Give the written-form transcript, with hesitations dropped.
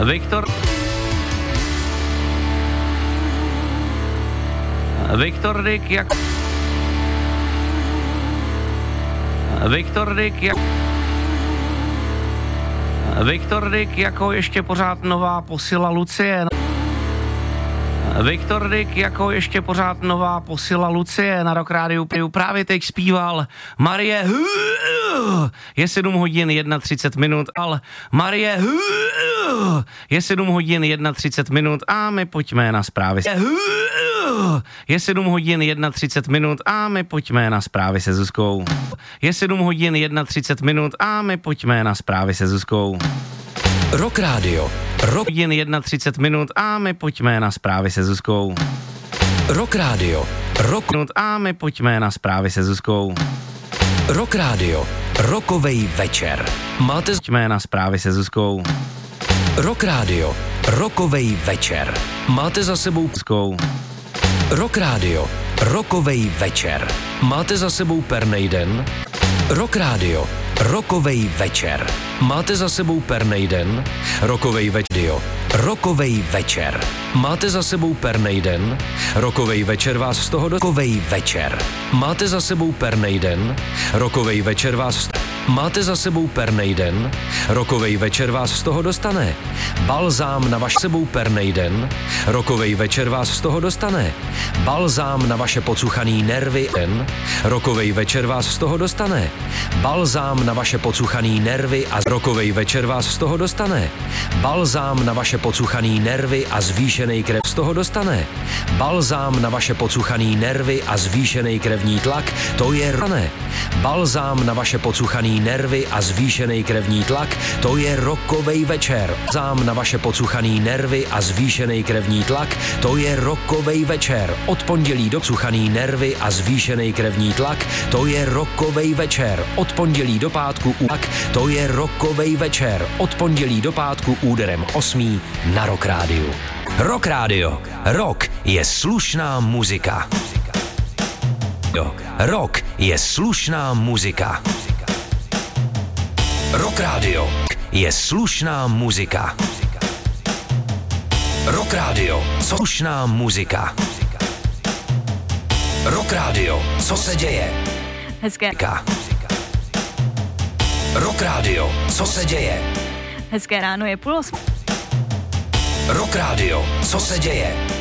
Viktor Dyk jako Viktor Dyk jako ještě pořád nová posila Lucie. Viktor Dyk jako ještě pořád nová posila Lucie na Rock Rádiu právě teď zpíval Marie je 7 hodin 31 minut, ale Marie je 7 hodin 31 minut a my pojďme na zprávy. Je 7 hodin 31 minut a my pojďme na zprávy se Zuzkou. Je 7 hodin 31 minut a my pojďme na zprávy se Zuzkou. Rock Radio. Rock hodin 31 minut a my pojďme na zprávy se Zuzkou. Rock Radio. Rock minut a my pojďme na zprávy se Zuzkou. Rock Radio. Rokovej večer. Máte Pojďme na zprávy se Zuzkou. Rock Radio. Rokovej večer. Máte za sebou Zuzkou. Rock Radio. Rokovej večer. Máte za sebou pernej den? Rock Radio. Rokovej večer. Máte za sebou pernej den? Rokovej večer. Rokovej večer. Máte za sebou pernej den? Rokovej večer vás z toho Rokovej večer. Máte za sebou pernej den? Rokovej večer vás Máte za sebou pernej den? Rokovej večer vás z toho dostane. Balzám na vaš sebou pernej den? Rokovej večer vás z toho dostane. Balzám na vaše pocuchaný nervy den? Rokovej večer vás z toho dostane. Balzám na vaše pocuchaný nervy a rokovej večer vás z toho dostane. Balzám na vaše pocuchaný nervy a zvýšený krev z toho dostane. Balzám na vaše pocuchaný nervy a zvýšený krevní tlak, to je rane. Balzám na vaše pocuchaný nervy a zvýšený krevní tlak, to je rokovej večer. Balzám na vaše pocuchaný nervy a zvýšený krevní tlak, to je rokovej večer. Od pondělí do cuchaný nervy a zvýšený krevní tlak, to je rokovej večer. Od pondělí do pátku to je rokovej večer. Od pondělí do pátku úderem 8 na Rock Rádiu. Rock Radio. Rock je slušná muzika. Rock je slušná muzika. Rock Radio je slušná muzika. Rock Radio, slušná muzika. Rock Radio, co se děje? Hezké. Rock Radio, co se děje? Hezké ráno je 7:30. Rock Radio, co se děje?